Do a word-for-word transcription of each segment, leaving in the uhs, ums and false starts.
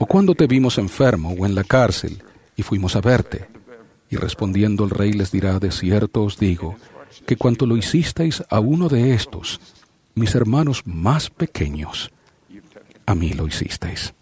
¿O cuándo te vimos enfermo o en la cárcel y fuimos a verte? Y respondiendo el rey les dirá, de cierto os digo, que cuanto lo hicisteis a uno de estos, mis hermanos más pequeños, a mí lo hicisteis.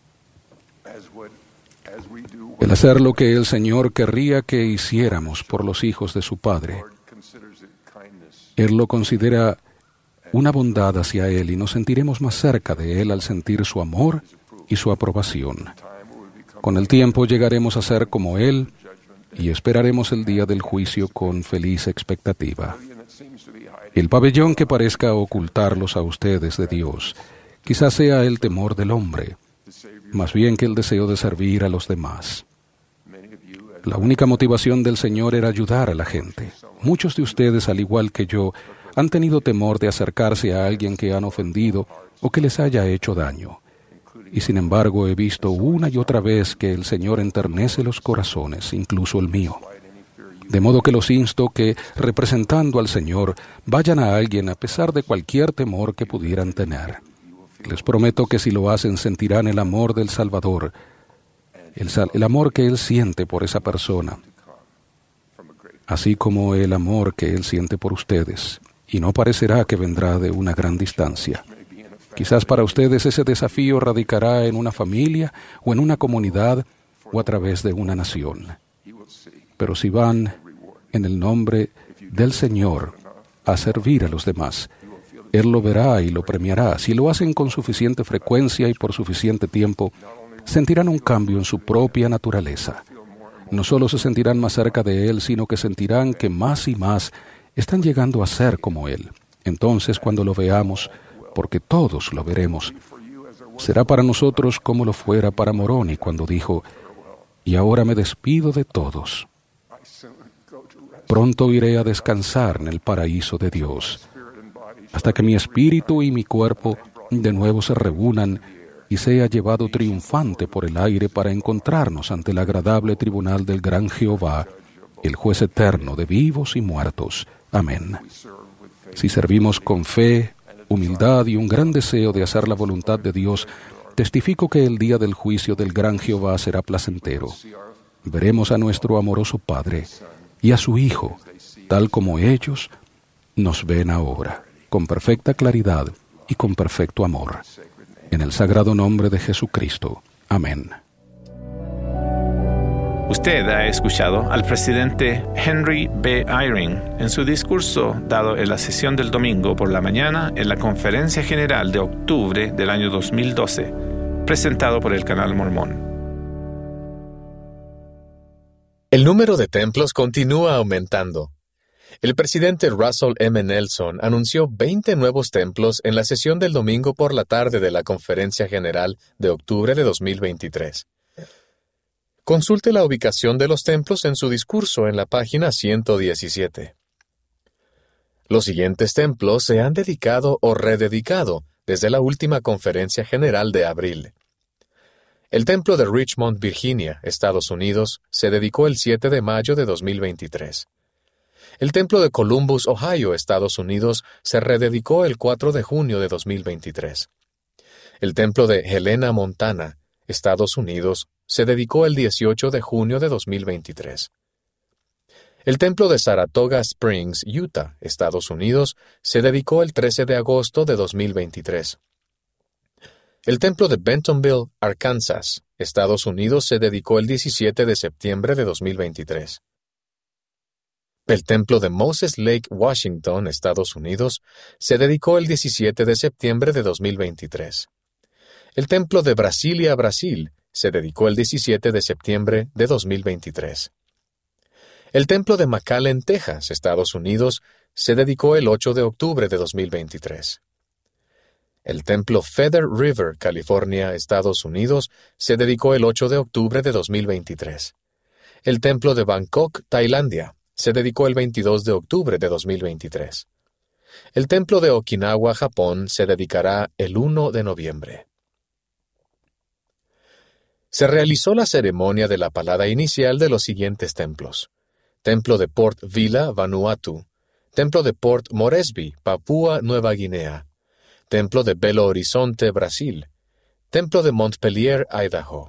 El hacer lo que el Señor querría que hiciéramos por los hijos de su Padre, Él lo considera una bondad hacia Él y nos sentiremos más cerca de Él al sentir su amor y su aprobación. Con el tiempo llegaremos a ser como Él y esperaremos el día del juicio con feliz expectativa. El pabellón que parezca ocultarlos a ustedes de Dios, quizás sea el temor del hombre, más bien que el deseo de servir a los demás. La única motivación del Señor era ayudar a la gente. Muchos de ustedes, al igual que yo, han tenido temor de acercarse a alguien que han ofendido o que les haya hecho daño. Y sin embargo he visto una y otra vez que el Señor enternece los corazones, incluso el mío. De modo que los insto que, representando al Señor, vayan a alguien a pesar de cualquier temor que pudieran tener. Les prometo que si lo hacen sentirán el amor del Salvador, el, sal- el amor que Él siente por esa persona, así como el amor que Él siente por ustedes, y no parecerá que vendrá de una gran distancia. Quizás para ustedes ese desafío radicará en una familia o en una comunidad o a través de una nación. Pero si van en el nombre del Señor a servir a los demás, Él lo verá y lo premiará. Si lo hacen con suficiente frecuencia y por suficiente tiempo, sentirán un cambio en su propia naturaleza. No solo se sentirán más cerca de Él, sino que sentirán que más y más están llegando a ser como Él. Entonces, cuando lo veamos, porque todos lo veremos, será para nosotros como lo fuera para Moroni cuando dijo, «Y ahora me despido de todos. Pronto iré a descansar en el paraíso de Dios, hasta que mi espíritu y mi cuerpo de nuevo se reúnan y sea llevado triunfante por el aire para encontrarnos ante el agradable tribunal del gran Jehová, el juez eterno de vivos y muertos. Amén». Si servimos con fe, humildad y un gran deseo de hacer la voluntad de Dios, testifico que el día del juicio del gran Jehová será placentero. Veremos a nuestro amoroso Padre y a su Hijo, tal como ellos nos ven ahora, con perfecta claridad y con perfecto amor. En el sagrado nombre de Jesucristo. Amén. Usted ha escuchado al presidente Henry B. Eyring en su discurso dado en la sesión del domingo por la mañana en la Conferencia General de octubre del año dos mil doce, presentado por el Canal Mormón. El número de templos continúa aumentando. El presidente Russell M. Nelson anunció veinte nuevos templos en la sesión del domingo por la tarde de la Conferencia General de octubre de dos mil veintitrés. Consulte la ubicación de los templos en su discurso en la página ciento diecisiete. Los siguientes templos se han dedicado o rededicado desde la última Conferencia General de abril. El templo de Richmond, Virginia, Estados Unidos, se dedicó el siete de mayo de dos mil veintitrés. El templo de Columbus, Ohio, Estados Unidos, se rededicó el cuatro de junio de dos mil veintitrés. El templo de Helena, Montana, Estados Unidos, se dedicó el dieciocho de junio de dos mil veintitrés. El templo de Saratoga Springs, Utah, Estados Unidos, se dedicó el trece de agosto de dos mil veintitrés. El templo de Bentonville, Arkansas, Estados Unidos, se dedicó el diecisiete de septiembre de dos mil veintitrés. El templo de Moses Lake, Washington, Estados Unidos, se dedicó el diecisiete de septiembre de dos mil veintitrés. El templo de Brasilia, Brasil, se dedicó el diecisiete de septiembre de dos mil veintitrés. El templo de McAllen, Texas, Estados Unidos, se dedicó el ocho de octubre de dos mil veintitrés. El templo Feather River, California, Estados Unidos, se dedicó el ocho de octubre de dos mil veintitrés. El templo de Bangkok, Tailandia, se dedicó el veintidós de octubre de dos mil veintitrés. El templo de Okinawa, Japón, se dedicará el uno de noviembre. Se realizó la ceremonia de la palada inicial de los siguientes templos: Templo de Port Vila, Vanuatu; Templo de Port Moresby, Papúa Nueva Guinea; Templo de Belo Horizonte, Brasil; Templo de Montpelier, Idaho;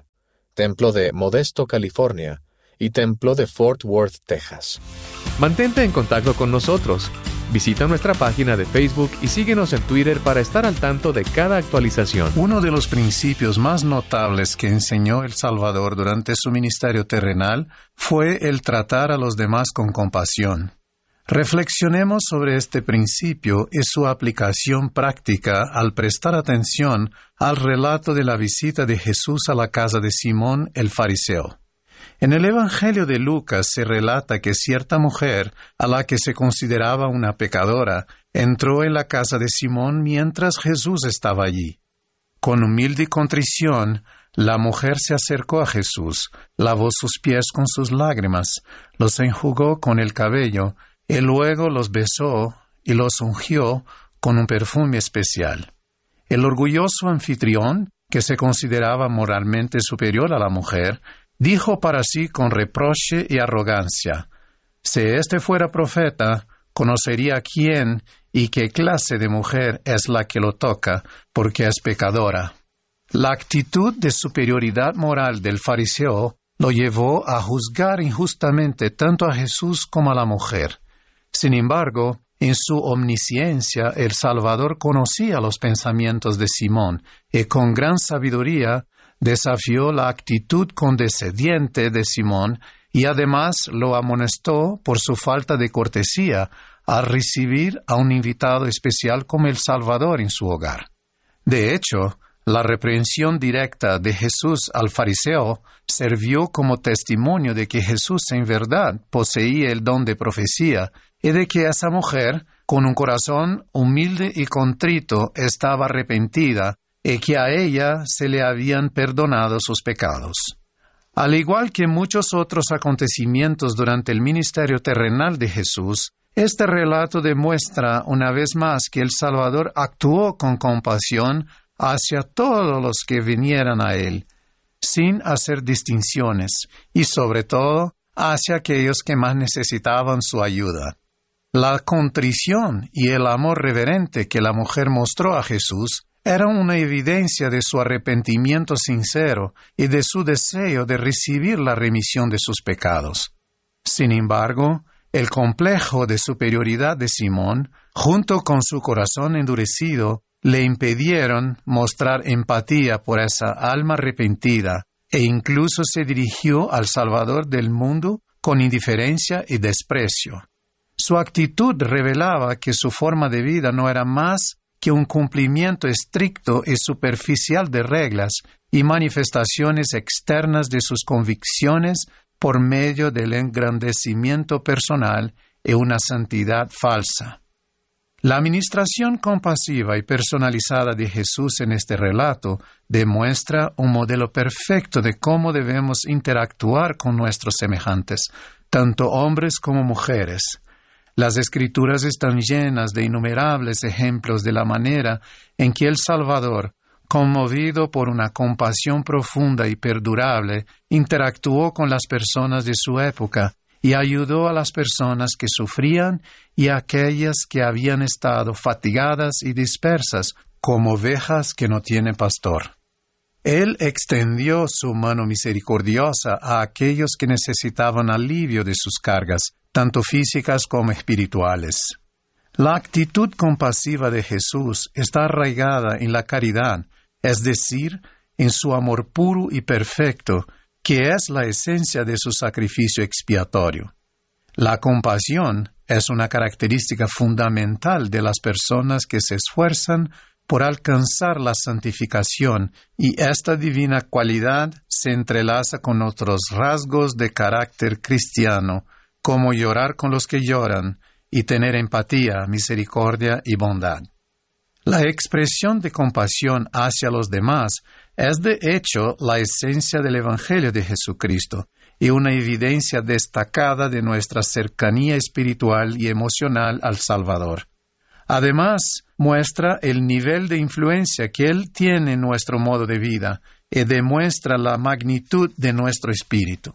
Templo de Modesto, California, y Templo de Fort Worth, Texas. Mantente en contacto con nosotros. Visita nuestra página de Facebook y síguenos en Twitter para estar al tanto de cada actualización. Uno de los principios más notables que enseñó el Salvador durante su ministerio terrenal fue el tratar a los demás con compasión. Reflexionemos sobre este principio y su aplicación práctica al prestar atención al relato de la visita de Jesús a la casa de Simón el fariseo. En el Evangelio de Lucas se relata que cierta mujer, a la que se consideraba una pecadora, entró en la casa de Simón mientras Jesús estaba allí. Con humilde contrición, la mujer se acercó a Jesús, lavó sus pies con sus lágrimas, los enjugó con el cabello, y luego los besó y los ungió con un perfume especial. El orgulloso anfitrión, que se consideraba moralmente superior a la mujer, dijo para sí con reproche y arrogancia: si éste fuera profeta, conocería quién y qué clase de mujer es la que lo toca, porque es pecadora. La actitud de superioridad moral del fariseo lo llevó a juzgar injustamente tanto a Jesús como a la mujer. Sin embargo, en su omnisciencia, el Salvador conocía los pensamientos de Simón y con gran sabiduría desafió la actitud condescendiente de Simón y además lo amonestó por su falta de cortesía al recibir a un invitado especial como el Salvador en su hogar. De hecho, la reprensión directa de Jesús al fariseo sirvió como testimonio de que Jesús en verdad poseía el don de profecía y de que esa mujer, con un corazón humilde y contrito, estaba arrepentida y que a ella se le habían perdonado sus pecados. Al igual que muchos otros acontecimientos durante el ministerio terrenal de Jesús, este relato demuestra una vez más que el Salvador actuó con compasión hacia todos los que vinieran a Él, sin hacer distinciones, y sobre todo hacia aquellos que más necesitaban su ayuda. La contrición y el amor reverente que la mujer mostró a Jesús eran una evidencia de su arrepentimiento sincero y de su deseo de recibir la remisión de sus pecados. Sin embargo, el complejo de superioridad de Simón, junto con su corazón endurecido, le impidieron mostrar empatía por esa alma arrepentida e incluso se dirigió al Salvador del mundo con indiferencia y desprecio. Su actitud revelaba que su forma de vida no era más que un cumplimiento estricto y superficial de reglas y manifestaciones externas de sus convicciones por medio del engrandecimiento personal y una santidad falsa. La administración compasiva y personalizada de Jesús en este relato demuestra un modelo perfecto de cómo debemos interactuar con nuestros semejantes, tanto hombres como mujeres. Las Escrituras están llenas de innumerables ejemplos de la manera en que el Salvador, conmovido por una compasión profunda y perdurable, interactuó con las personas de su época y ayudó a las personas que sufrían y a aquellas que habían estado fatigadas y dispersas como ovejas que no tienen pastor. Él extendió su mano misericordiosa a aquellos que necesitaban alivio de sus cargas, tanto físicas como espirituales. La actitud compasiva de Jesús está arraigada en la caridad, es decir, en su amor puro y perfecto, que es la esencia de su sacrificio expiatorio. La compasión es una característica fundamental de las personas que se esfuerzan por alcanzar la santificación, y esta divina cualidad se entrelaza con otros rasgos de carácter cristiano, como llorar con los que lloran y tener empatía, misericordia y bondad. La expresión de compasión hacia los demás es de hecho la esencia del Evangelio de Jesucristo y una evidencia destacada de nuestra cercanía espiritual y emocional al Salvador. Además, muestra el nivel de influencia que Él tiene en nuestro modo de vida y demuestra la magnitud de nuestro espíritu.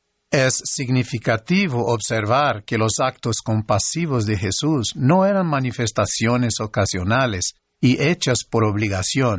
Es significativo observar que los actos compasivos de Jesús no eran manifestaciones ocasionales y hechas por obligación,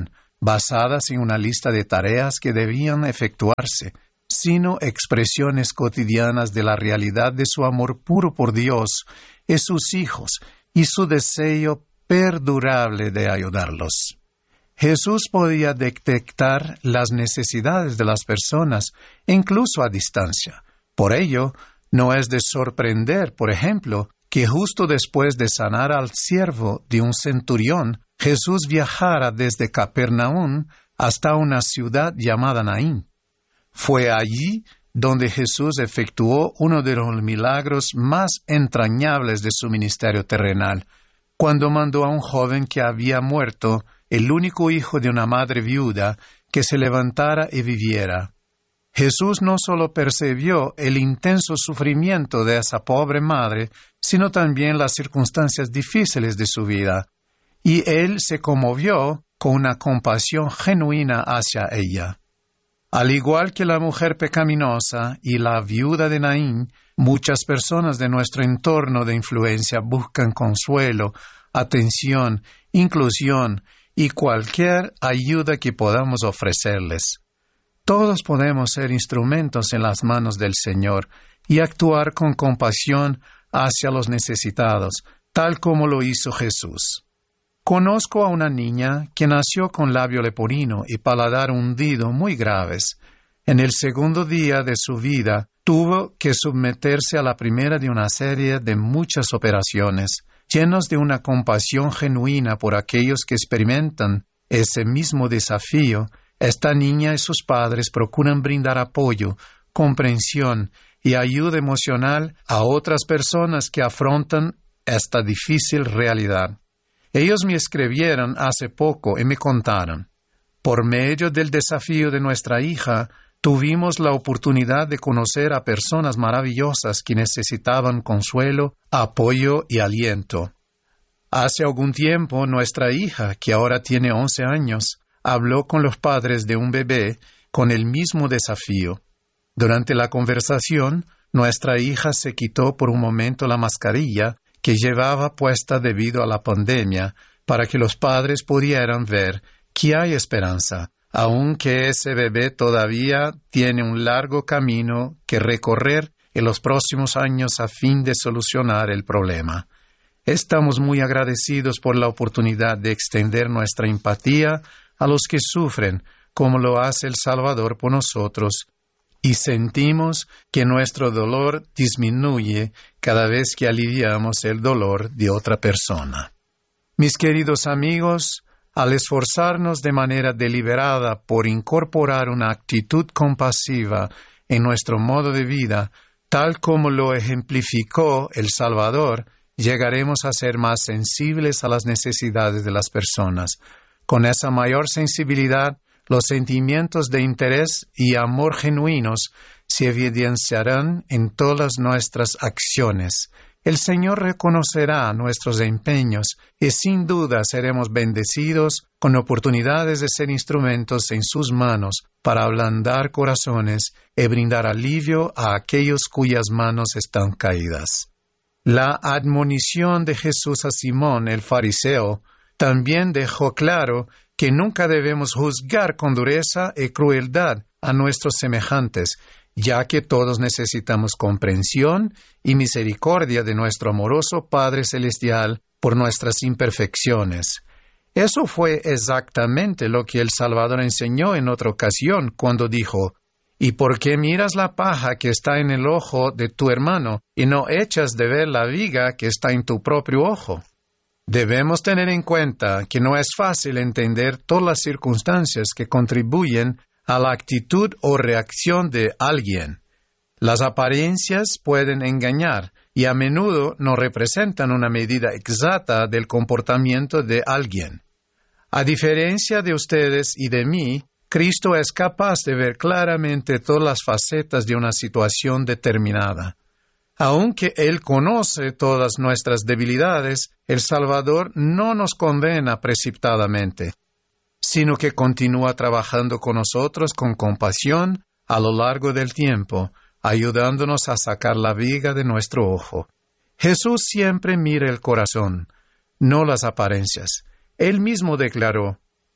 basadas en una lista de tareas que debían efectuarse, sino expresiones cotidianas de la realidad de su amor puro por Dios y sus hijos y su deseo perdurable de ayudarlos. Jesús podía detectar las necesidades de las personas, incluso a distancia. Por ello, no es de sorprender, por ejemplo, que justo después de sanar al siervo de un centurión, Jesús viajara desde Capernaum hasta una ciudad llamada Naín. Fue allí donde Jesús efectuó uno de los milagros más entrañables de su ministerio terrenal, cuando mandó a un joven que había muerto, el único hijo de una madre viuda, que se levantara y viviera. Jesús no solo percibió el intenso sufrimiento de esa pobre madre, sino también las circunstancias difíciles de su vida, y él se conmovió con una compasión genuina hacia ella. Al igual que la mujer pecaminosa y la viuda de Naín, muchas personas de nuestro entorno de influencia buscan consuelo, atención, inclusión y cualquier ayuda que podamos ofrecerles. Todos podemos ser instrumentos en las manos del Señor y actuar con compasión hacia los necesitados, tal como lo hizo Jesús. Conozco a una niña que nació con labio leporino y paladar hundido muy graves. En el segundo día de su vida, tuvo que someterse a la primera de una serie de muchas operaciones. Llenos de una compasión genuina por aquellos que experimentan ese mismo desafío, esta niña y sus padres procuran brindar apoyo, comprensión y ayuda emocional a otras personas que afrontan esta difícil realidad. Ellos me escribieron hace poco y me contaron: por medio del desafío de nuestra hija, tuvimos la oportunidad de conocer a personas maravillosas que necesitaban consuelo, apoyo y aliento. Hace algún tiempo, nuestra hija, que ahora tiene once años, habló con los padres de un bebé con el mismo desafío. Durante la conversación, nuestra hija se quitó por un momento la mascarilla que llevaba puesta debido a la pandemia, para que los padres pudieran ver que hay esperanza, aunque ese bebé todavía tiene un largo camino que recorrer en los próximos años a fin de solucionar el problema. Estamos muy agradecidos por la oportunidad de extender nuestra empatía a los que sufren, como lo hace el Salvador por nosotros, y sentimos que nuestro dolor disminuye cada vez que aliviamos el dolor de otra persona. Mis queridos amigos, al esforzarnos de manera deliberada por incorporar una actitud compasiva en nuestro modo de vida, tal como lo ejemplificó el Salvador, llegaremos a ser más sensibles a las necesidades de las personas. Con esa mayor sensibilidad, los sentimientos de interés y amor genuinos se evidenciarán en todas nuestras acciones. El Señor reconocerá nuestros empeños y sin duda seremos bendecidos con oportunidades de ser instrumentos en sus manos para ablandar corazones y brindar alivio a aquellos cuyas manos están caídas. La admonición de Jesús a Simón el fariseo también dejó claro que nunca debemos juzgar con dureza y crueldad a nuestros semejantes, ya que todos necesitamos comprensión y misericordia de nuestro amoroso Padre Celestial por nuestras imperfecciones. Eso fue exactamente lo que el Salvador enseñó en otra ocasión cuando dijo: ¿y por qué miras la paja que está en el ojo de tu hermano y no echas de ver la viga que está en tu propio ojo? Debemos tener en cuenta que no es fácil entender todas las circunstancias que contribuyen a la actitud o reacción de alguien. Las apariencias pueden engañar y a menudo no representan una medida exacta del comportamiento de alguien. A diferencia de ustedes y de mí, Cristo es capaz de ver claramente todas las facetas de una situación determinada. Aunque Él conoce todas nuestras debilidades, el Salvador no nos condena precipitadamente, sino que continúa trabajando con nosotros con compasión a lo largo del tiempo, ayudándonos a sacar la viga de nuestro ojo. Jesús siempre mira el corazón, no las apariencias. Él mismo declaró: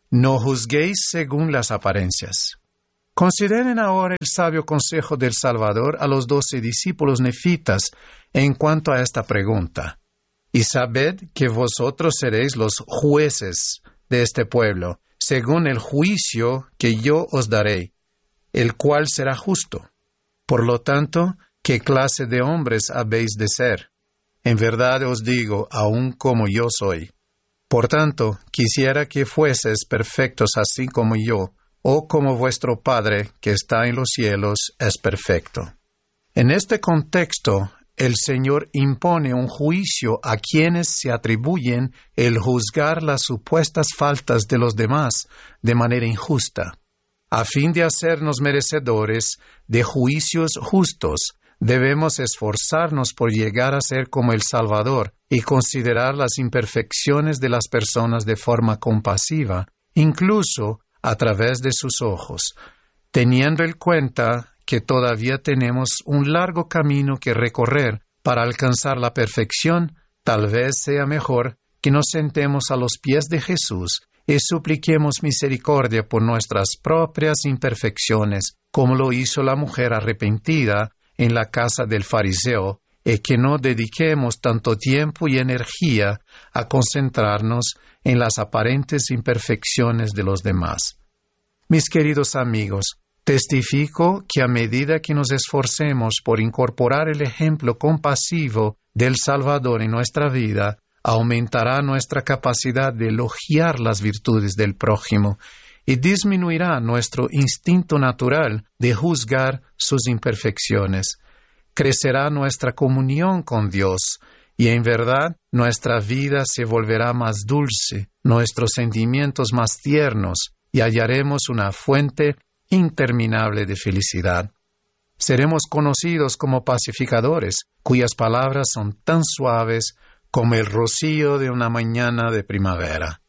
No juzguéis según las apariencias. Consideren ahora el sabio consejo del Salvador a los doce discípulos nefitas en cuanto a esta pregunta. Y sabed que vosotros seréis los jueces de este pueblo, según el juicio que yo os daré, el cual será justo. Por lo tanto, ¿qué clase de hombres habéis de ser? En verdad os digo, aun como yo soy. Por tanto, quisiera que fueses perfectos así como yo, o como vuestro Padre que está en los cielos es perfecto. En este contexto, el Señor impone un juicio a quienes se atribuyen el juzgar las supuestas faltas de los demás de manera injusta. A fin de hacernos merecedores de juicios justos, debemos esforzarnos por llegar a ser como el Salvador y considerar las imperfecciones de las personas de forma compasiva, incluso a través de sus ojos, teniendo en cuenta que todavía tenemos un largo camino que recorrer para alcanzar la perfección. Tal vez sea mejor que nos sentemos a los pies de Jesús y supliquemos misericordia por nuestras propias imperfecciones, como lo hizo la mujer arrepentida en la casa del fariseo, y que no dediquemos tanto tiempo y energía a concentrarnos en las aparentes imperfecciones de los demás. Mis queridos amigos, testifico que a medida que nos esforcemos por incorporar el ejemplo compasivo del Salvador en nuestra vida, aumentará nuestra capacidad de elogiar las virtudes del prójimo y disminuirá nuestro instinto natural de juzgar sus imperfecciones. Crecerá nuestra comunión con Dios y en verdad nuestra vida se volverá más dulce, nuestros sentimientos más tiernos y hallaremos una fuente interminable de felicidad. Seremos conocidos como pacificadores, cuyas palabras son tan suaves como el rocío de una mañana de primavera.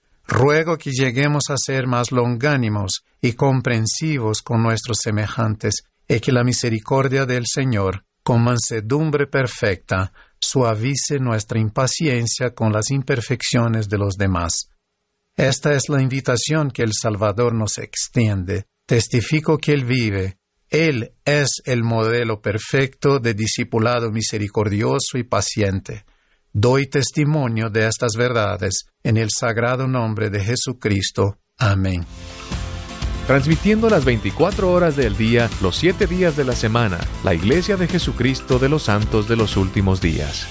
Ruego que lleguemos a ser más longánimos y comprensivos con nuestros semejantes, y que la misericordia del Señor, con mansedumbre perfecta, suavice nuestra impaciencia con las imperfecciones de los demás. Esta es la invitación que el Salvador nos extiende. Testifico que Él vive. Él es el modelo perfecto de discipulado misericordioso y paciente. Doy testimonio de estas verdades en el sagrado nombre de Jesucristo. Amén. Transmitiendo las veinticuatro horas del día, los siete días de la semana, la Iglesia de Jesucristo de los Santos de los Últimos Días.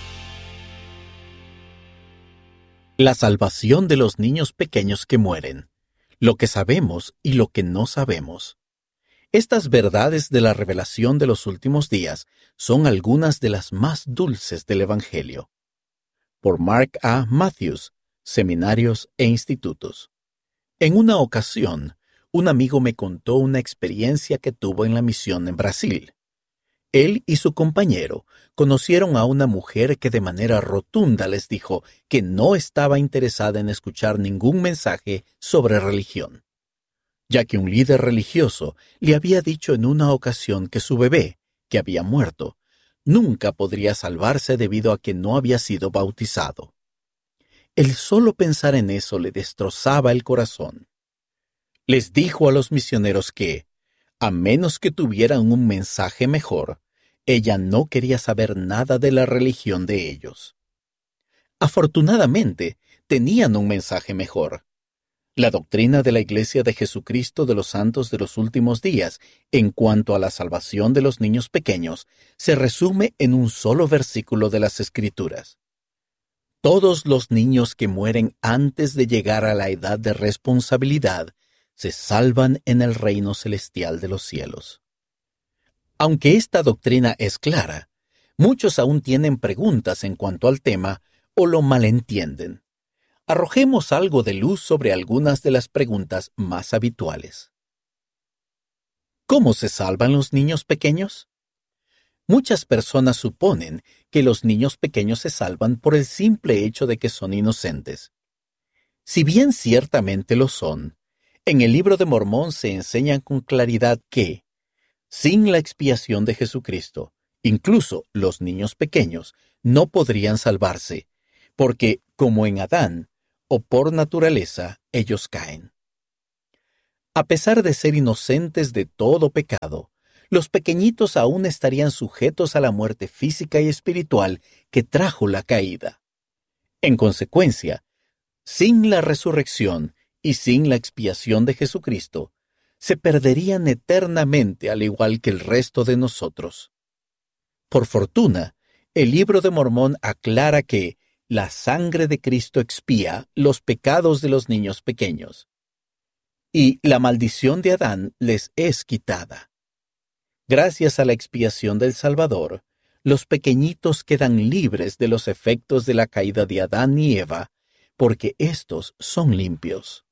La salvación de los niños pequeños que mueren, lo que sabemos y lo que no sabemos. Estas verdades de la revelación de los últimos días son algunas de las más dulces del Evangelio. Por Mark A. Matthews, Seminarios e Institutos. En una ocasión, un amigo me contó una experiencia que tuvo en la misión en Brasil. Él y su compañero conocieron a una mujer que de manera rotunda les dijo que no estaba interesada en escuchar ningún mensaje sobre religión, ya que un líder religioso le había dicho en una ocasión que su bebé, que había muerto, nunca podría salvarse debido a que no había sido bautizado. El solo pensar en eso le destrozaba el corazón. Les dijo a los misioneros que, a menos que tuvieran un mensaje mejor, ella no quería saber nada de la religión de ellos. Afortunadamente, tenían un mensaje mejor. La doctrina de la Iglesia de Jesucristo de los Santos de los Últimos Días, en cuanto a la salvación de los niños pequeños, se resume en un solo versículo de las Escrituras. Todos los niños que mueren antes de llegar a la edad de responsabilidad se salvan en el reino celestial de los cielos. Aunque esta doctrina es clara, muchos aún tienen preguntas en cuanto al tema o lo malentienden. Arrojemos algo de luz sobre algunas de las preguntas más habituales. ¿Cómo se salvan los niños pequeños? Muchas personas suponen que los niños pequeños se salvan por el simple hecho de que son inocentes. Si bien ciertamente lo son, en el Libro de Mormón se enseña con claridad que, sin la expiación de Jesucristo, incluso los niños pequeños no podrían salvarse, porque, como en Adán, o por naturaleza ellos caen. A pesar de ser inocentes de todo pecado, los pequeñitos aún estarían sujetos a la muerte física y espiritual que trajo la caída. En consecuencia, sin la resurrección y sin la expiación de Jesucristo, se perderían eternamente al igual que el resto de nosotros. Por fortuna, el Libro de Mormón aclara que la sangre de Cristo expía los pecados de los niños pequeños, y la maldición de Adán les es quitada. Gracias a la expiación del Salvador, los pequeñitos quedan libres de los efectos de la caída de Adán y Eva, porque éstos son limpios.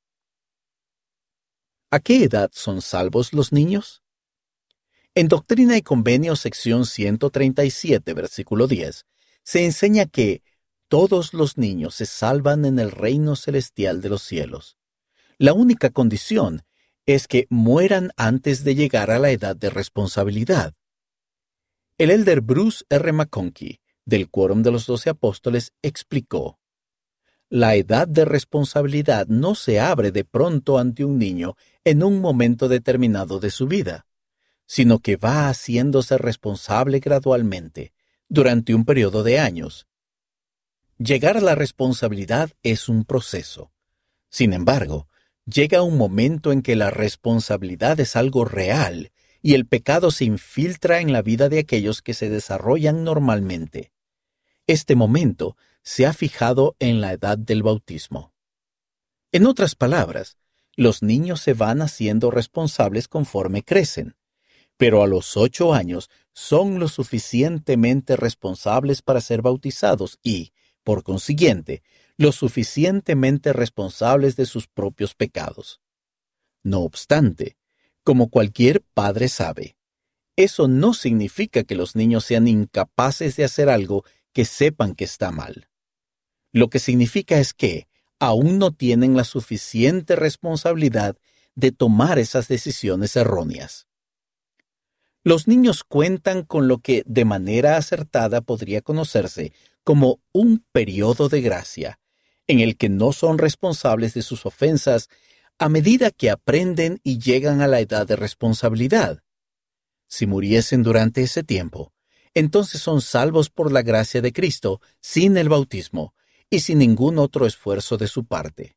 ¿A qué edad son salvos los niños? En Doctrina y Convenios, sección ciento treinta y siete, versículo diez, se enseña que todos los niños se salvan en el reino celestial de los cielos. La única condición es que mueran antes de llegar a la edad de responsabilidad. El elder Bruce R. McConkie, del Quórum de los Doce Apóstoles, explicó: la edad de responsabilidad no se abre de pronto ante un niño en un momento determinado de su vida, sino que va haciéndose responsable gradualmente, durante un periodo de años. Llegar a la responsabilidad es un proceso. Sin embargo, llega un momento en que la responsabilidad es algo real y el pecado se infiltra en la vida de aquellos que se desarrollan normalmente. Este momento se ha fijado en la edad del bautismo. En otras palabras, los niños se van haciendo responsables conforme crecen, pero a los ocho años son lo suficientemente responsables para ser bautizados y, por consiguiente, lo suficientemente responsables de sus propios pecados. No obstante, como cualquier padre sabe, eso no significa que los niños sean incapaces de hacer algo que sepan que está mal. Lo que significa es que aún no tienen la suficiente responsabilidad de tomar esas decisiones erróneas. Los niños cuentan con lo que de manera acertada podría conocerse como un periodo de gracia, en el que no son responsables de sus ofensas a medida que aprenden y llegan a la edad de responsabilidad. Si muriesen durante ese tiempo, entonces son salvos por la gracia de Cristo sin el bautismo y sin ningún otro esfuerzo de su parte.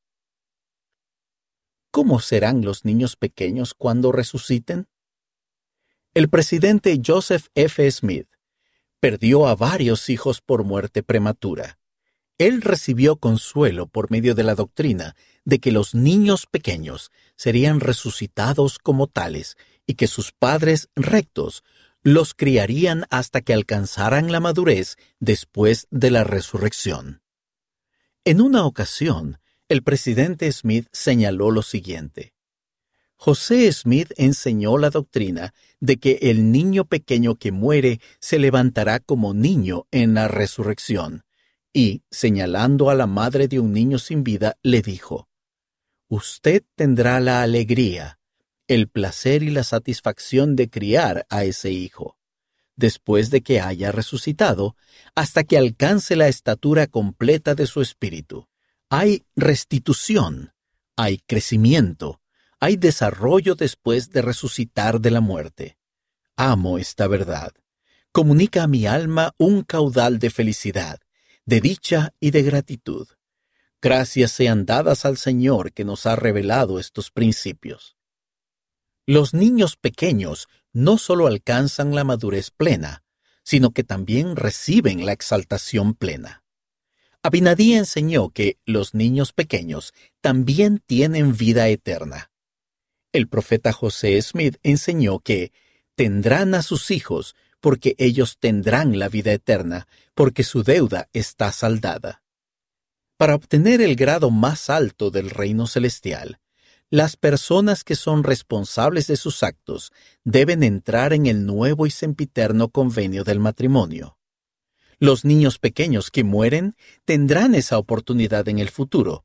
¿Cómo serán los niños pequeños cuando resuciten? El presidente Joseph F. Smith perdió a varios hijos por muerte prematura. Él recibió consuelo por medio de la doctrina de que los niños pequeños serían resucitados como tales y que sus padres rectos los criarían hasta que alcanzaran la madurez después de la resurrección. En una ocasión, el presidente Smith señaló lo siguiente: José Smith enseñó la doctrina de que el niño pequeño que muere se levantará como niño en la resurrección, y, señalando a la madre de un niño sin vida, le dijo: usted tendrá la alegría, el placer y la satisfacción de criar a ese hijo, después de que haya resucitado, hasta que alcance la estatura completa de su espíritu. Hay restitución, hay crecimiento, hay desarrollo después de resucitar de la muerte. Amo esta verdad. Comunica a mi alma un caudal de felicidad, de dicha y de gratitud. Gracias sean dadas al Señor que nos ha revelado estos principios. Los niños pequeños no solo alcanzan la madurez plena, sino que también reciben la exaltación plena. Abinadí enseñó que los niños pequeños también tienen vida eterna. El profeta José Smith enseñó que tendrán a sus hijos porque ellos tendrán la vida eterna, porque su deuda está saldada. Para obtener el grado más alto del reino celestial, las personas que son responsables de sus actos deben entrar en el nuevo y sempiterno convenio del matrimonio. Los niños pequeños que mueren tendrán esa oportunidad en el futuro.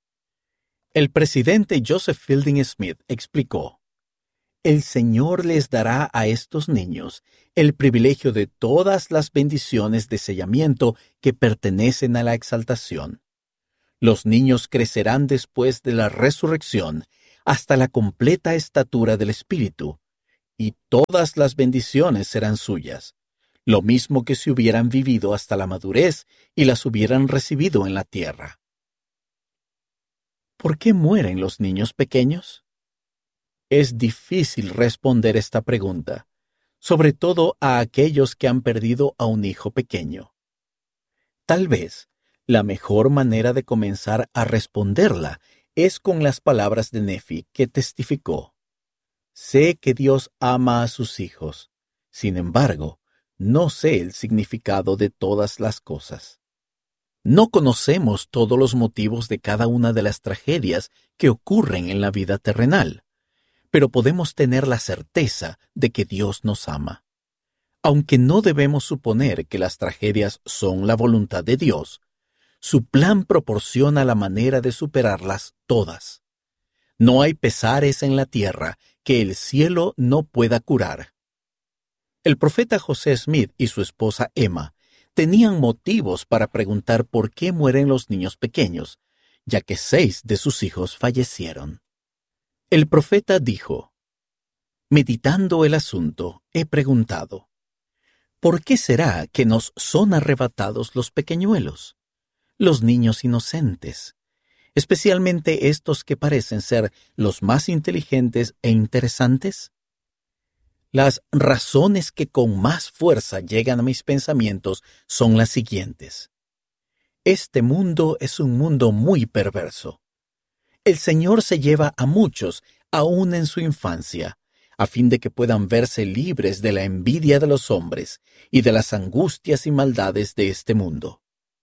El presidente Joseph Fielding Smith explicó: el Señor les dará a estos niños el privilegio de todas las bendiciones de sellamiento que pertenecen a la exaltación. Los niños crecerán después de la resurrección hasta la completa estatura del Espíritu, y todas las bendiciones serán suyas, lo mismo que si hubieran vivido hasta la madurez y las hubieran recibido en la tierra. ¿Por qué mueren los niños pequeños? Es difícil responder esta pregunta, sobre todo a aquellos que han perdido a un hijo pequeño. Tal vez la mejor manera de comenzar a responderla es con las palabras de Nefi, que testificó: «Sé que Dios ama a sus hijos, sin embargo, no sé el significado de todas las cosas». No conocemos todos los motivos de cada una de las tragedias que ocurren en la vida terrenal, pero podemos tener la certeza de que Dios nos ama. Aunque no debemos suponer que las tragedias son la voluntad de Dios, su plan proporciona la manera de superarlas todas. No hay pesares en la tierra que el cielo no pueda curar. El profeta José Smith y su esposa Emma tenían motivos para preguntar por qué mueren los niños pequeños, ya que seis de sus hijos fallecieron. El profeta dijo: «Meditando el asunto, he preguntado, ¿por qué será que nos son arrebatados los pequeñuelos, los niños inocentes, especialmente estos que parecen ser los más inteligentes e interesantes?» Las razones que con más fuerza llegan a mis pensamientos son las siguientes. Este mundo es un mundo muy perverso. El Señor se lleva a muchos, aún en su infancia, a fin de que puedan verse libres de la envidia de los hombres y de las angustias y maldades de este mundo.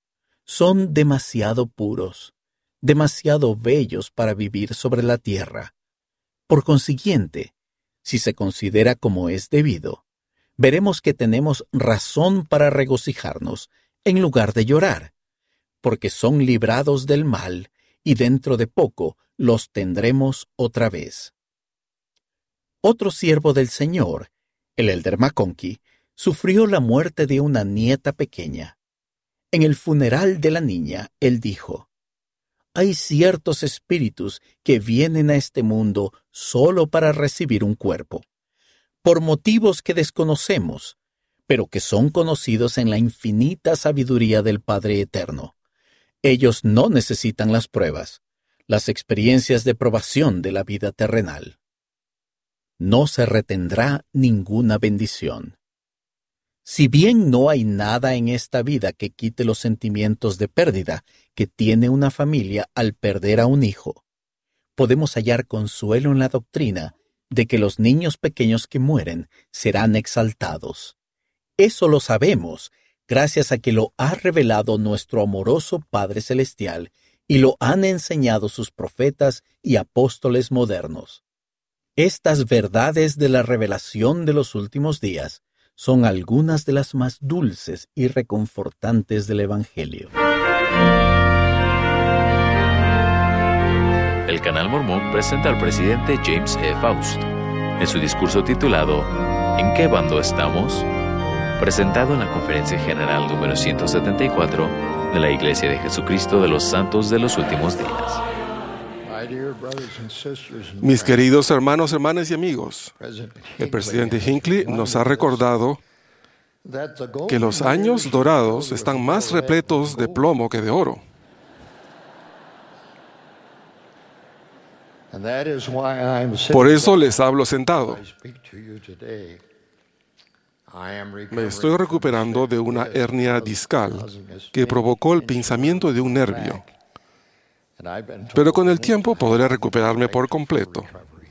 Son demasiado puros, demasiado bellos para vivir sobre la tierra. Por consiguiente, si se considera como es debido, veremos que tenemos razón para regocijarnos en lugar de llorar, porque son librados del mal y dentro de poco los tendremos otra vez. Otro siervo del Señor, el elder McConkie, sufrió la muerte de una nieta pequeña. En el funeral de la niña, él dijo: «Hay ciertos espíritus que vienen a este mundo solo para recibir un cuerpo, por motivos que desconocemos, pero que son conocidos en la infinita sabiduría del Padre Eterno. Ellos no necesitan las pruebas, las experiencias de probación de la vida terrenal. No se retendrá ninguna bendición. Si bien no hay nada en esta vida que quite los sentimientos de pérdida que tiene una familia al perder a un hijo, podemos hallar consuelo en la doctrina de que los niños pequeños que mueren serán exaltados. Eso lo sabemos gracias a que lo ha revelado nuestro amoroso Padre Celestial y lo han enseñado sus profetas y apóstoles modernos. Estas verdades de la revelación de los últimos días son algunas de las más dulces y reconfortantes del Evangelio. El Canal Mormón presenta al presidente James E. Faust en su discurso titulado ¿En qué bando estamos?, presentado en la Conferencia General número ciento setenta y cuatro de la Iglesia de Jesucristo de los Santos de los Últimos Días. Mis queridos hermanos, hermanas y amigos, el presidente Hinckley nos ha recordado que los años dorados están más repletos de plomo que de oro. Por eso les hablo sentado. Me estoy recuperando de una hernia discal que provocó el pinzamiento de un nervio. Pero con el tiempo podré recuperarme por completo.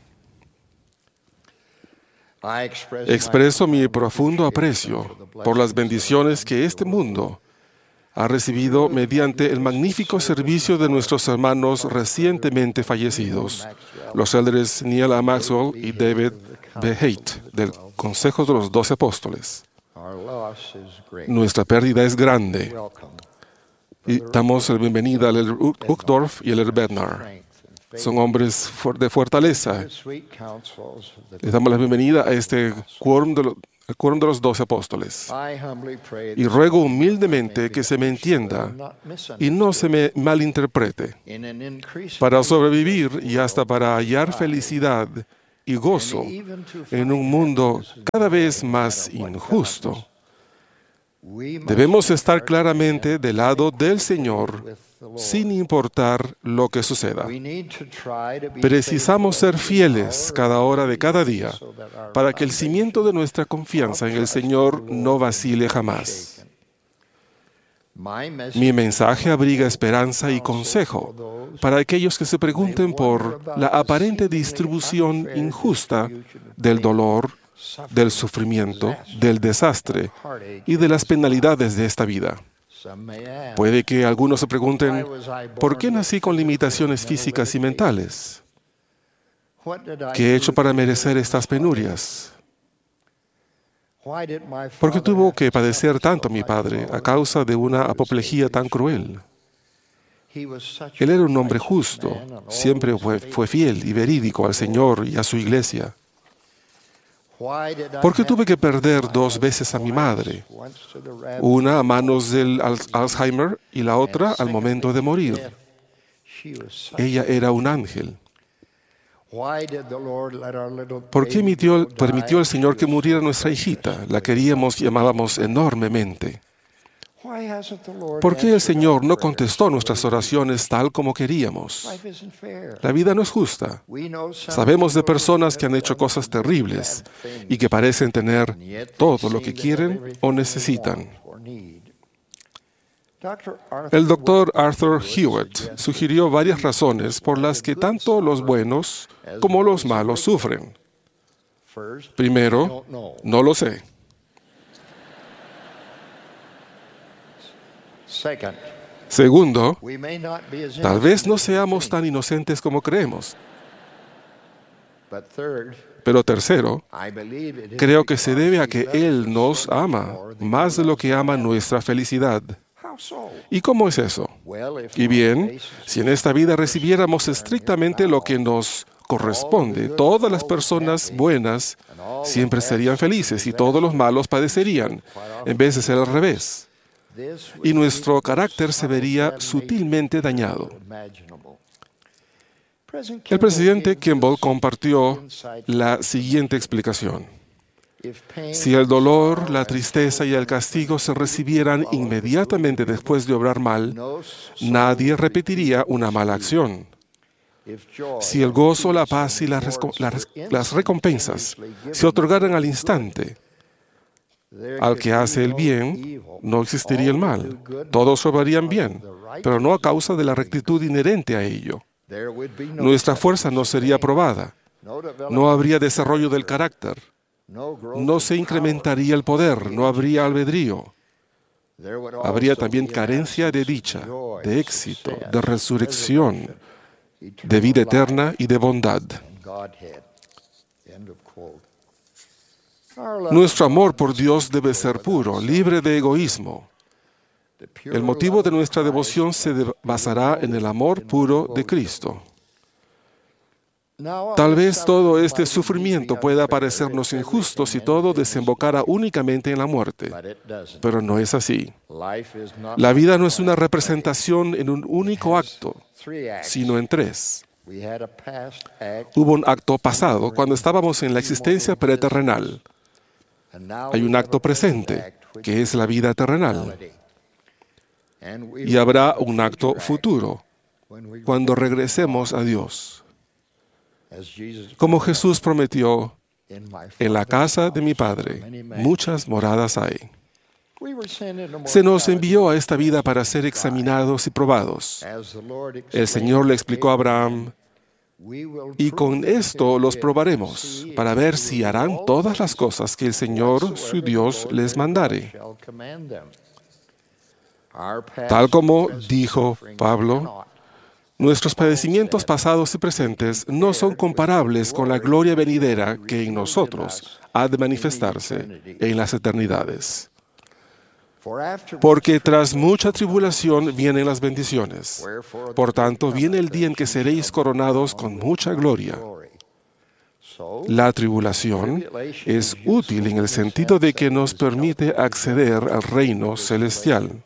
Expreso mi profundo aprecio por las bendiciones que este mundo ha recibido mediante el magnífico servicio de nuestros hermanos recientemente fallecidos, los elders Neil A. Maxwell y David B. Haight, del Consejo de los Doce Apóstoles. Nuestra pérdida es grande. Y damos la bienvenida al elder Uchtdorf y al elder Bednar. Son hombres de fortaleza. Les damos la bienvenida a este quórum de los Recuerdo de los doce apóstoles. Y ruego humildemente que se me entienda y no se me malinterprete, para sobrevivir y hasta para hallar felicidad y gozo en un mundo cada vez más injusto. Debemos estar claramente del lado del Señor, sin importar lo que suceda. Precisamos ser fieles cada hora de cada día para que el cimiento de nuestra confianza en el Señor no vacile jamás. Mi mensaje abriga esperanza y consejo para aquellos que se pregunten por la aparente distribución injusta del dolor, del sufrimiento, del desastre y de las penalidades de esta vida. Puede que algunos se pregunten, ¿por qué nací con limitaciones físicas y mentales? ¿Qué he hecho para merecer estas penurias? ¿Por qué tuvo que padecer tanto mi padre a causa de una apoplejía tan cruel? Él era un hombre justo, siempre fue, fue fiel y verídico al Señor y a su iglesia. ¿Por qué tuve que perder dos veces a mi madre? Una a manos del Alzheimer y la otra al momento de morir. Ella era un ángel. ¿Por qué permitió, permitió el Señor que muriera nuestra hijita? La queríamos y amábamos enormemente. ¿Por qué el Señor no contestó nuestras oraciones tal como queríamos? La vida no es justa. Sabemos de personas que han hecho cosas terribles y que parecen tener todo lo que quieren o necesitan. El doctor Arthur Hewitt sugirió varias razones por las que tanto los buenos como los malos sufren. Primero, no lo sé. Segundo, tal vez no seamos tan inocentes como creemos. Pero tercero, creo que se debe a que Él nos ama más de lo que ama nuestra felicidad. ¿Y cómo es eso? Y bien, si en esta vida recibiéramos estrictamente lo que nos corresponde, todas las personas buenas siempre serían felices y todos los malos padecerían, en vez de ser al revés. Y nuestro carácter se vería sutilmente dañado. El presidente Kimball compartió la siguiente explicación. Si el dolor, la tristeza y el castigo se recibieran inmediatamente después de obrar mal, nadie repetiría una mala acción. Si el gozo, la paz y las, las, las recompensas se otorgaran al instante, al que hace el bien, no existiría el mal. Todos obrarían bien, pero no a causa de la rectitud inherente a ello. Nuestra fuerza no sería probada. No habría desarrollo del carácter. No se incrementaría el poder. No habría albedrío. Habría también carencia de dicha, de éxito, de resurrección, de vida eterna y de bondad. Nuestro amor por Dios debe ser puro, libre de egoísmo. El motivo de nuestra devoción se basará en el amor puro de Cristo. Tal vez todo este sufrimiento pueda parecernos injusto si todo desembocara únicamente en la muerte, pero no es así. La vida no es una representación en un único acto, sino en tres. Hubo un acto pasado cuando estábamos en la existencia preterrenal. Hay un acto presente, que es la vida terrenal. Y habrá un acto futuro, cuando regresemos a Dios. Como Jesús prometió, en la casa de mi Padre muchas moradas hay. Se nos envió a esta vida para ser examinados y probados. El Señor le explicó a Abraham, y con esto los probaremos, para ver si harán todas las cosas que el Señor, su Dios, les mandare. Tal como dijo Pablo, nuestros padecimientos pasados y presentes no son comparables con la gloria venidera que en nosotros ha de manifestarse en las eternidades. Porque tras mucha tribulación vienen las bendiciones. Por tanto, viene el día en que seréis coronados con mucha gloria. La tribulación es útil en el sentido de que nos permite acceder al reino celestial.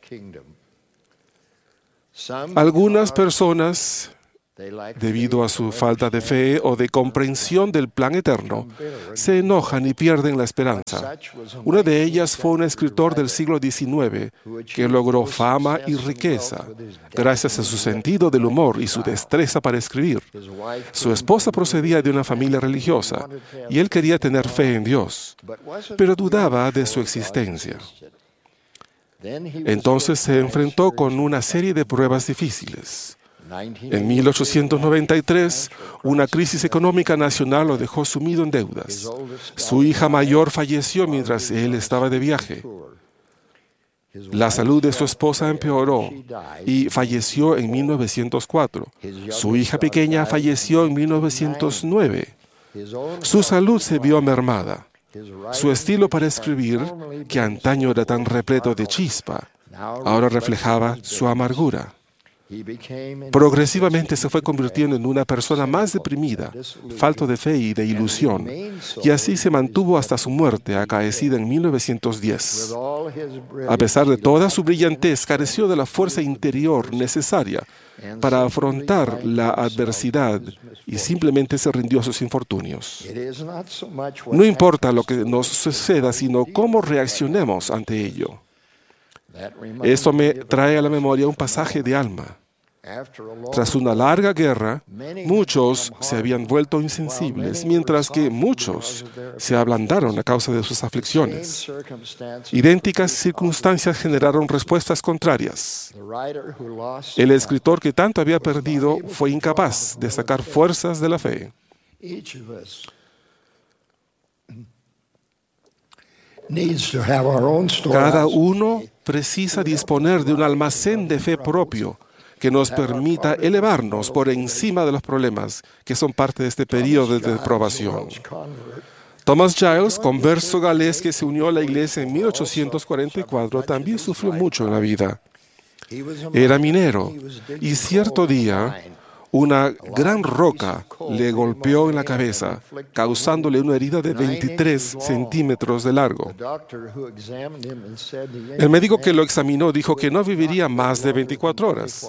Algunas personas, debido a su falta de fe o de comprensión del plan eterno, se enojan y pierden la esperanza. Una de ellas fue un escritor del siglo diecinueve que logró fama y riqueza gracias a su sentido del humor y su destreza para escribir. Su esposa procedía de una familia religiosa y él quería tener fe en Dios, pero dudaba de su existencia. Entonces se enfrentó con una serie de pruebas difíciles. En mil ochocientos noventa y tres, una crisis económica nacional lo dejó sumido en deudas. Su hija mayor falleció mientras él estaba de viaje. La salud de su esposa empeoró y falleció en mil novecientos cuatro. Su hija pequeña falleció en mil novecientos nueve. Su salud se vio mermada. Su estilo para escribir, que antaño era tan repleto de chispa, ahora reflejaba su amargura. Progresivamente se fue convirtiendo en una persona más deprimida, falto de fe y de ilusión, y así se mantuvo hasta su muerte, acaecida en mil novecientos diez. A pesar de toda su brillantez, careció de la fuerza interior necesaria para afrontar la adversidad y simplemente se rindió a sus infortunios. No importa lo que nos suceda, sino cómo reaccionemos ante ello. Esto me trae a la memoria un pasaje de Alma. Tras una larga guerra, muchos se habían vuelto insensibles, mientras que muchos se ablandaron a causa de sus aflicciones. Idénticas circunstancias generaron respuestas contrarias. El escritor que tanto había perdido fue incapaz de sacar fuerzas de la fe. Cada uno precisa disponer de un almacén de fe propio que nos permita elevarnos por encima de los problemas que son parte de este periodo de probación. Thomas Giles, converso galés que se unió a la iglesia en mil ochocientos cuarenta y cuatro, también sufrió mucho en la vida. Era minero y cierto día una gran roca le golpeó en la cabeza, causándole una herida de veintitrés centímetros de largo. El médico que lo examinó dijo que no viviría más de veinticuatro horas.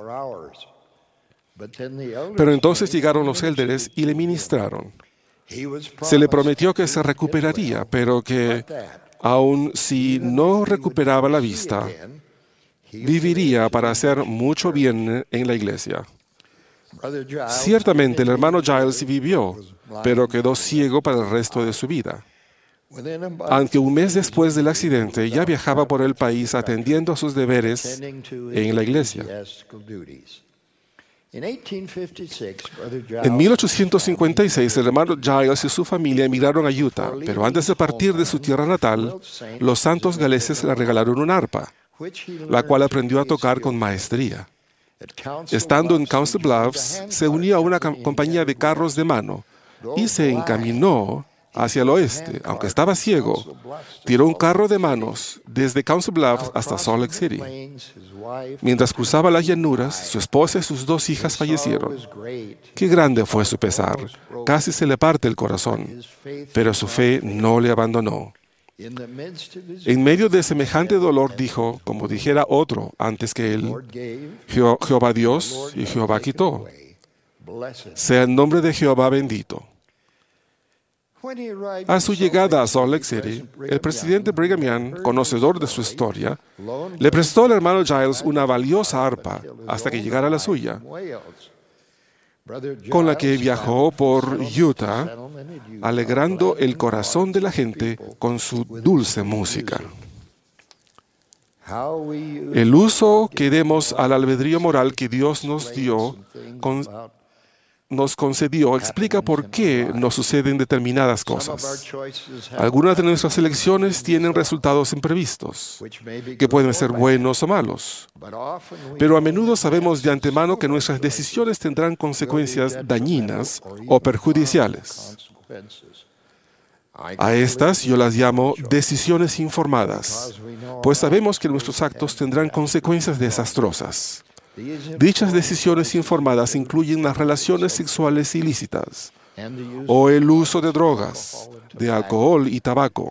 Pero entonces llegaron los élderes y le ministraron. Se le prometió que se recuperaría, pero que, aun si no recuperaba la vista, viviría para hacer mucho bien en la iglesia. Ciertamente el hermano Giles vivió, pero quedó ciego para el resto de su vida. Aunque un mes después del accidente ya viajaba por el país atendiendo a sus deberes en la iglesia. En mil ochocientos cincuenta y seis, el hermano Giles y su familia emigraron a Utah, pero antes de partir de su tierra natal, los santos galeses le regalaron un arpa, la cual aprendió a tocar con maestría. Estando en Council Bluffs, se unió a una compañía de carros de mano y se encaminó hacia el oeste. Aunque estaba ciego, tiró un carro de manos desde Council Bluffs hasta Salt Lake City. Mientras cruzaba las llanuras, su esposa y sus dos hijas fallecieron. Qué grande fue su pesar. Casi se le parte el corazón, pero su fe no le abandonó. En medio de semejante dolor dijo, como dijera otro antes que él, Je- Jehová Dios y Jehová quitó. Sea el nombre de Jehová bendito. A su llegada a Salt Lake City, el presidente Brigham Young, conocedor de su historia, le prestó al hermano Giles una valiosa arpa hasta que llegara la suya, con la que viajó por Utah, alegrando el corazón de la gente con su dulce música. El uso que demos al albedrío moral que Dios nos dio, con, nos concedió, explica por qué nos suceden determinadas cosas. Algunas de nuestras elecciones tienen resultados imprevistos, que pueden ser buenos o malos. Pero a menudo sabemos de antemano que nuestras decisiones tendrán consecuencias dañinas o perjudiciales. A estas yo las llamo decisiones informadas, pues sabemos que nuestros actos tendrán consecuencias desastrosas. Dichas decisiones informadas incluyen las relaciones sexuales ilícitas, o el uso de drogas, de alcohol y tabaco.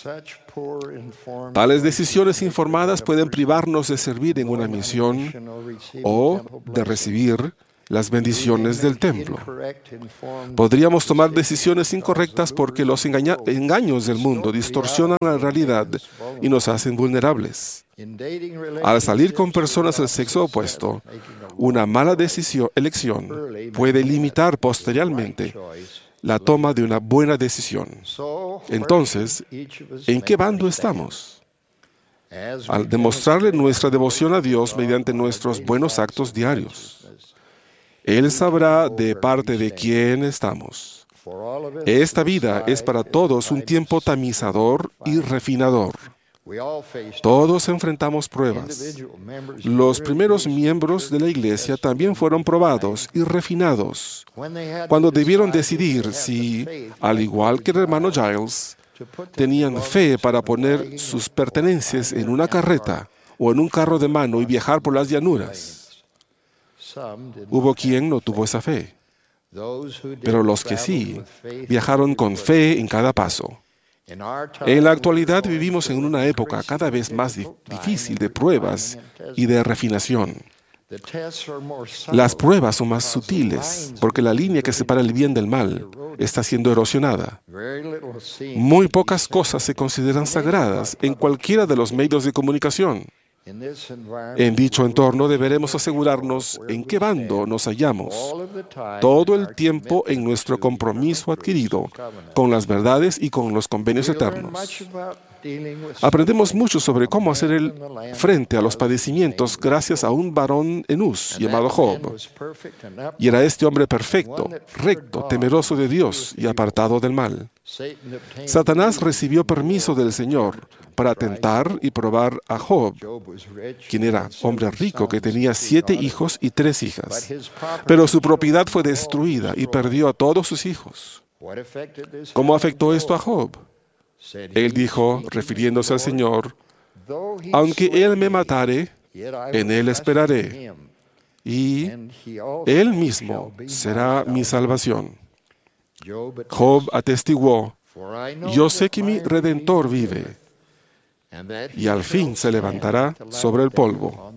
Tales decisiones informadas pueden privarnos de servir en una misión o de recibir las bendiciones del templo. Podríamos tomar decisiones incorrectas porque los engaña- engaños del mundo distorsionan la realidad y nos hacen vulnerables. Al salir con personas del sexo opuesto, una mala decisión, elección puede limitar posteriormente la toma de una buena decisión. Entonces, ¿en qué bando estamos? Al demostrarle nuestra devoción a Dios mediante nuestros buenos actos diarios, Él sabrá de parte de quién estamos. Esta vida es para todos un tiempo tamizador y refinador. Todos enfrentamos pruebas. Los primeros miembros de la iglesia también fueron probados y refinados cuando debieron decidir si, al igual que el hermano Giles, tenían fe para poner sus pertenencias en una carreta o en un carro de mano y viajar por las llanuras. Hubo quien no tuvo esa fe, pero los que sí, viajaron con fe en cada paso. En la actualidad vivimos en una época cada vez más di- difícil de pruebas y de refinación. Las pruebas son más sutiles porque la línea que separa el bien del mal está siendo erosionada. Muy pocas cosas se consideran sagradas en cualquiera de los medios de comunicación. En dicho entorno deberemos asegurarnos en qué bando nos hallamos todo el tiempo en nuestro compromiso adquirido con las verdades y con los convenios eternos. Aprendemos mucho sobre cómo hacer el frente a los padecimientos gracias a un varón en Uz llamado Job. Y era este hombre perfecto, recto, temeroso de Dios y apartado del mal. Satanás recibió permiso del Señor para tentar y probar a Job, quien era hombre rico que tenía siete hijos y tres hijas. Pero su propiedad fue destruida y perdió a todos sus hijos. ¿Cómo afectó esto a Job? Él dijo, refiriéndose al Señor, aunque Él me matare, en Él esperaré, y Él mismo será mi salvación. Job atestiguó, yo sé que mi Redentor vive, y al fin se levantará sobre el polvo.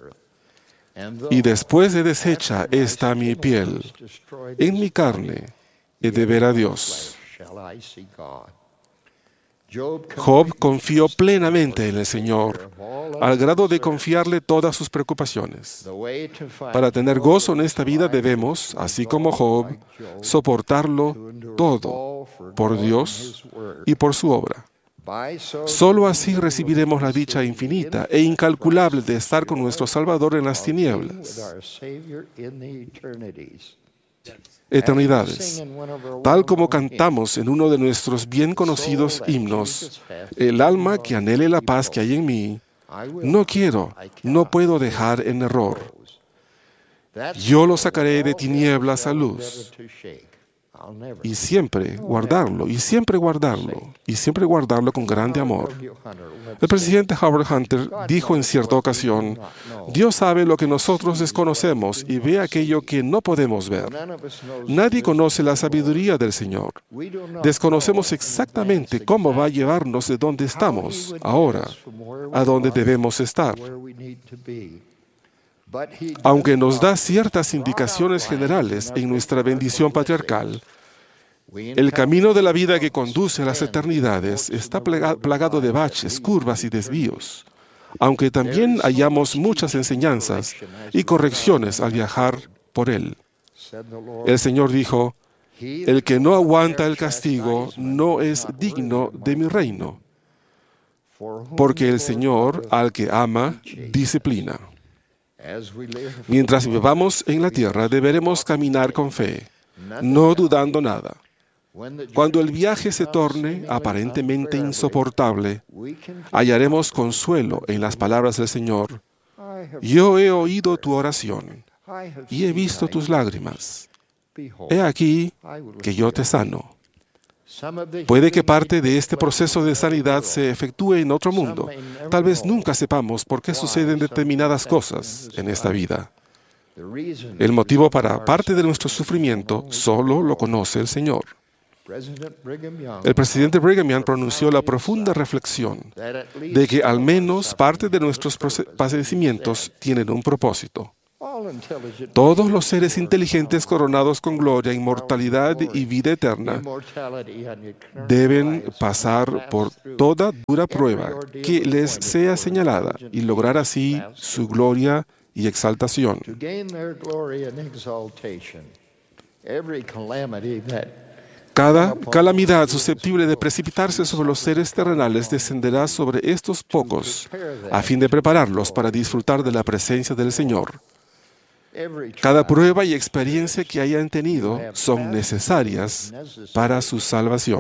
Y después de deshecha está mi piel, en mi carne he de ver a Dios. Job confió plenamente en el Señor, al grado de confiarle todas sus preocupaciones. Para tener gozo en esta vida debemos, así como Job, soportarlo todo por Dios y por su obra. Solo así recibiremos la dicha infinita e incalculable de estar con nuestro Salvador en las tinieblas. Eternidades. Tal como cantamos en uno de nuestros bien conocidos himnos, el alma que anhele la paz que hay en mí, no quiero, no puedo dejar en error. Yo lo sacaré de tinieblas a luz. Y siempre guardarlo, y siempre guardarlo, y siempre guardarlo con grande amor. El presidente Howard Hunter dijo en cierta ocasión, Dios sabe lo que nosotros desconocemos y ve aquello que no podemos ver. Nadie conoce la sabiduría del Señor. Desconocemos exactamente cómo va a llevarnos de donde estamos ahora a donde debemos estar. Aunque nos da ciertas indicaciones generales en nuestra bendición patriarcal, el camino de la vida que conduce a las eternidades está plagado de baches, curvas y desvíos, aunque también hallamos muchas enseñanzas y correcciones al viajar por él. El Señor dijo, el que no aguanta el castigo no es digno de mi reino, porque el Señor al que ama disciplina. Mientras vivamos en la tierra, deberemos caminar con fe, no dudando nada. Cuando el viaje se torne aparentemente insoportable, hallaremos consuelo en las palabras del Señor. Yo he oído tu oración y he visto tus lágrimas. He aquí que yo te sano. Puede que parte de este proceso de sanidad se efectúe en otro mundo. Tal vez nunca sepamos por qué suceden determinadas cosas en esta vida. El motivo para parte de nuestro sufrimiento solo lo conoce el Señor. El presidente Brigham Young pronunció la profunda reflexión de que al menos parte de nuestros padecimientos tienen un propósito. Todos los seres inteligentes coronados con gloria, inmortalidad y vida eterna deben pasar por toda dura prueba que les sea señalada y lograr así su gloria y exaltación. Cada calamidad susceptible de precipitarse sobre los seres terrenales descenderá sobre estos pocos a fin de prepararlos para disfrutar de la presencia del Señor. Cada prueba y experiencia que hayan tenido son necesarias para su salvación.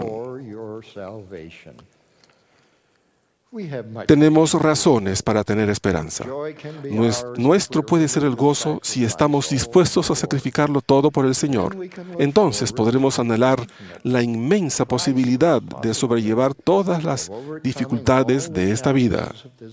Tenemos razones para tener esperanza. Nuestro puede ser el gozo si estamos dispuestos a sacrificarlo todo por el Señor. Entonces podremos anhelar la inmensa posibilidad de sobrellevar todas las dificultades de esta vida.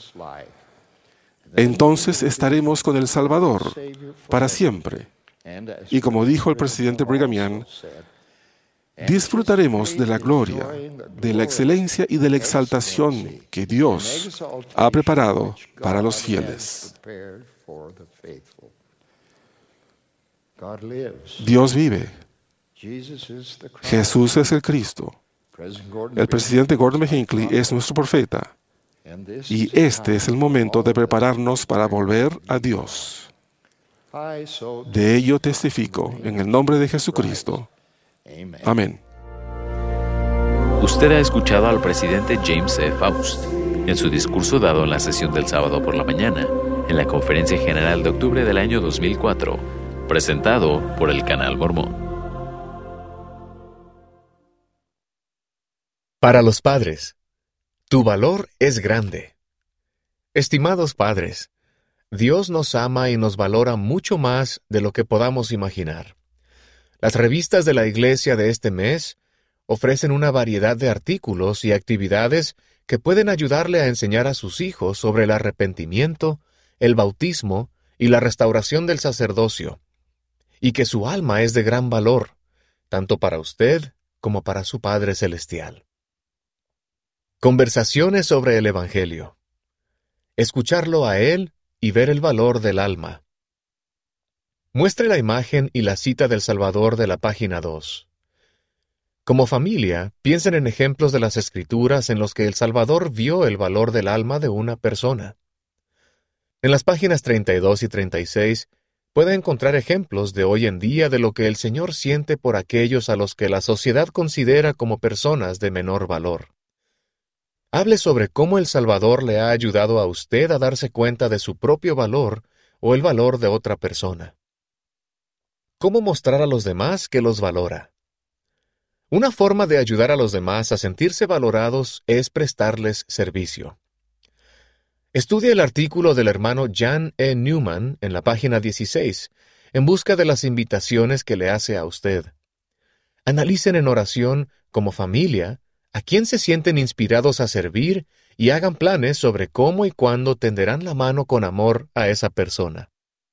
Entonces estaremos con el Salvador para siempre. Y como dijo el presidente Brigham Young, disfrutaremos de la gloria, de la excelencia y de la exaltación que Dios ha preparado para los fieles. Dios vive. Jesús es el Cristo. El presidente Gordon B. Hinckley es nuestro profeta. Y este es el momento de prepararnos para volver a Dios. De ello testifico en el nombre de Jesucristo. Amén. Usted ha escuchado al presidente James E. Faust en su discurso dado en la sesión del sábado por la mañana, en la Conferencia General de octubre del año dos mil cuatro, presentado por el Canal Mormón. Para los padres, tu valor es grande. Estimados padres, Dios nos ama y nos valora mucho más de lo que podamos imaginar. Las revistas de la Iglesia de este mes ofrecen una variedad de artículos y actividades que pueden ayudarle a enseñar a sus hijos sobre el arrepentimiento, el bautismo y la restauración del sacerdocio, y que su alma es de gran valor, tanto para usted como para su Padre Celestial. Conversaciones sobre el Evangelio. Escucharlo a Él y ver el valor del alma. Muestre la imagen y la cita del Salvador de la página dos. Como familia, piensen en ejemplos de las Escrituras en los que el Salvador vio el valor del alma de una persona. En las páginas treinta y dos y treinta y seis puede encontrar ejemplos de hoy en día de lo que el Señor siente por aquellos a los que la sociedad considera como personas de menor valor. Hable sobre cómo el Salvador le ha ayudado a usted a darse cuenta de su propio valor o el valor de otra persona. ¿Cómo mostrar a los demás que los valora? Una forma de ayudar a los demás a sentirse valorados es prestarles servicio. Estudie el artículo del hermano Jan E. Newman en la página dieciséis, en busca de las invitaciones que le hace a usted. Analicen en oración, como familia, a quién se sienten inspirados a servir y hagan planes sobre cómo y cuándo tenderán la mano con amor a esa persona.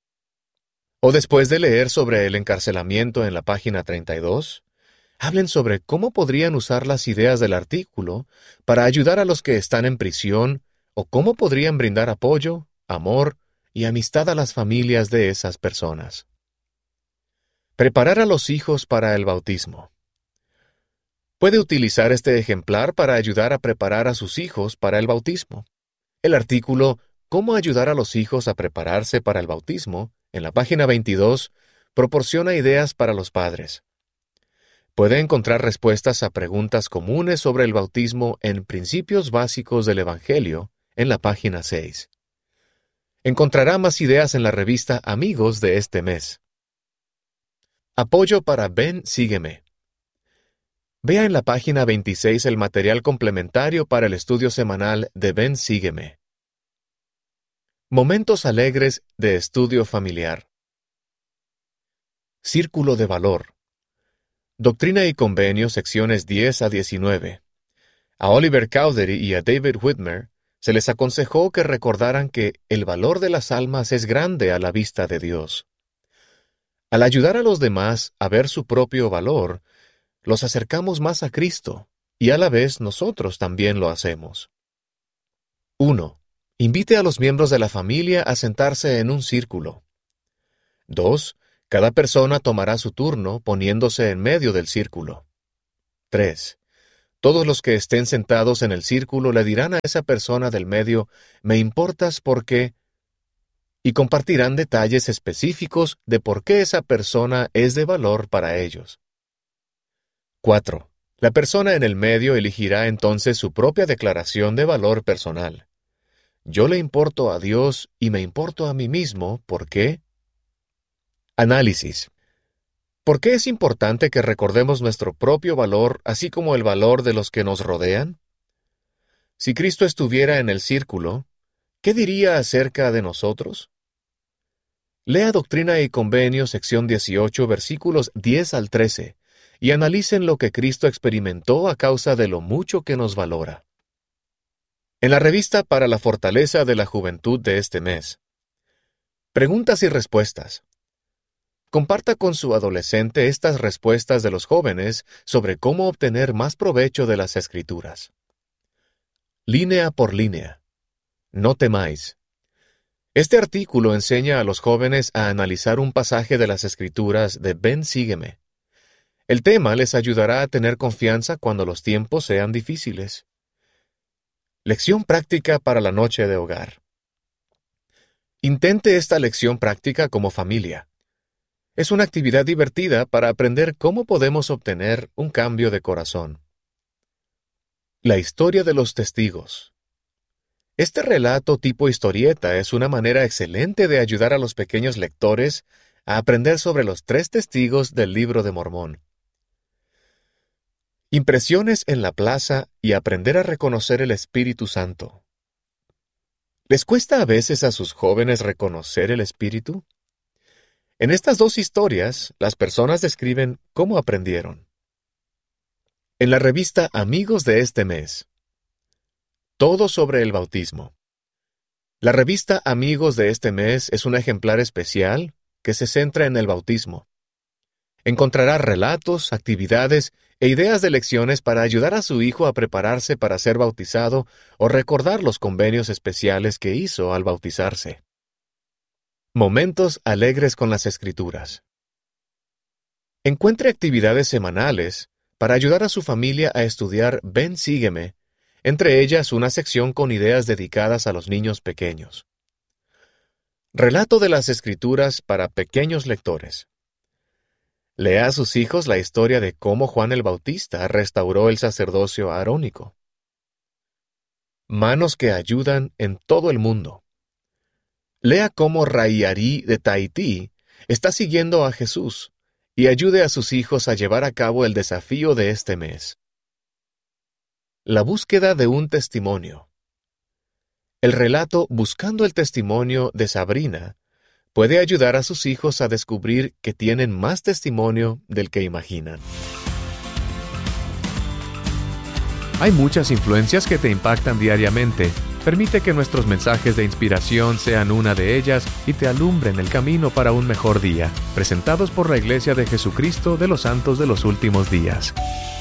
O después de leer sobre el encarcelamiento en la página treinta y dos, hablen sobre cómo podrían usar las ideas del artículo para ayudar a los que están en prisión o cómo podrían brindar apoyo, amor y amistad a las familias de esas personas. Preparar a los hijos para el bautismo. Puede utilizar este ejemplar para ayudar a preparar a sus hijos para el bautismo. El artículo «Cómo ayudar a los hijos a prepararse para el bautismo» en la página veintidós proporciona ideas para los padres. Puede encontrar respuestas a preguntas comunes sobre el bautismo en Principios Básicos del Evangelio en la página seis. Encontrará más ideas en la revista Amigos de este mes. Apoyo para Ven, Sígueme. Vea en la página veintiséis el material complementario para el estudio semanal de Ven, Sígueme. Momentos alegres de estudio familiar. Círculo de valor. Doctrina y Convenios, secciones diez a diecinueve. A Oliver Cowdery y a David Whitmer se les aconsejó que recordaran que el valor de las almas es grande a la vista de Dios. Al ayudar a los demás a ver su propio valor, los acercamos más a Cristo, y a la vez nosotros también lo hacemos. uno. Invite a los miembros de la familia a sentarse en un círculo. dos. Cada persona tomará su turno poniéndose en medio del círculo. tres. Todos los que estén sentados en el círculo le dirán a esa persona del medio, «Me importas porque...» y compartirán detalles específicos de por qué esa persona es de valor para ellos. cuatro. La persona en el medio elegirá entonces su propia declaración de valor personal. Yo le importo a Dios y me importo a mí mismo, ¿por qué? Análisis. ¿Por qué es importante que recordemos nuestro propio valor, así como el valor de los que nos rodean? Si Cristo estuviera en el círculo, ¿qué diría acerca de nosotros? Lea Doctrina y Convenio, sección dieciocho, versículos diez al trece, y analicen lo que Cristo experimentó a causa de lo mucho que nos valora. En la revista para la fortaleza de la juventud de este mes, preguntas y respuestas. Comparta con su adolescente estas respuestas de los jóvenes sobre cómo obtener más provecho de las Escrituras. Línea por línea. No temáis. Este artículo enseña a los jóvenes a analizar un pasaje de las Escrituras de Ven, sígueme. El tema les ayudará a tener confianza cuando los tiempos sean difíciles. Lección práctica para la noche de hogar. Intente esta lección práctica como familia. Es una actividad divertida para aprender cómo podemos obtener un cambio de corazón. La historia de los testigos. Este relato tipo historieta es una manera excelente de ayudar a los pequeños lectores a aprender sobre los tres testigos del Libro de Mormón. Impresiones en la plaza y aprender a reconocer el Espíritu Santo. ¿Les cuesta a veces a sus jóvenes reconocer el Espíritu? En estas dos historias, las personas describen cómo aprendieron. En la revista Amigos de este mes, todo sobre el bautismo. La revista Amigos de este mes es un ejemplar especial que se centra en el bautismo. Encontrará relatos, actividades e ideas de lecciones para ayudar a su hijo a prepararse para ser bautizado o recordar los convenios especiales que hizo al bautizarse. Momentos alegres con las Escrituras. Encuentre actividades semanales para ayudar a su familia a estudiar Ven, sígueme, entre ellas una sección con ideas dedicadas a los niños pequeños. Relato de las Escrituras para pequeños lectores. Lea a sus hijos la historia de cómo Juan el Bautista restauró el sacerdocio arónico. Manos que ayudan en todo el mundo. Lea cómo Raiari de Tahití está siguiendo a Jesús y ayude a sus hijos a llevar a cabo el desafío de este mes. La búsqueda de un testimonio. El relato Buscando el testimonio de Sabrina puede ayudar a sus hijos a descubrir que tienen más testimonio del que imaginan. Hay muchas influencias que te impactan diariamente. Permite que nuestros mensajes de inspiración sean una de ellas y te alumbren el camino para un mejor día. Presentados por la Iglesia de Jesucristo de los Santos de los Últimos Días.